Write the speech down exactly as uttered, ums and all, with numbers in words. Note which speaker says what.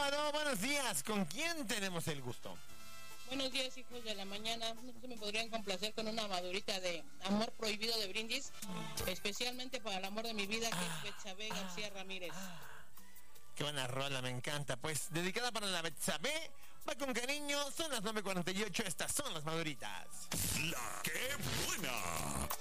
Speaker 1: aló, buenos días. ¿Con quién tenemos el gusto?
Speaker 2: Buenos días, hijos de la mañana. No se me podrían complacer con una madurita de Amor Prohibido de Brindis, especialmente para el amor de mi vida, que
Speaker 1: Ah,
Speaker 2: es Betsabe
Speaker 1: ah,
Speaker 2: García Ramírez.
Speaker 1: ah. Qué buena rola, me encanta. Pues dedicada para la Betsabe, va con cariño. Son las nueve cuarenta y ocho, estas son las maduritas.
Speaker 3: La que buena.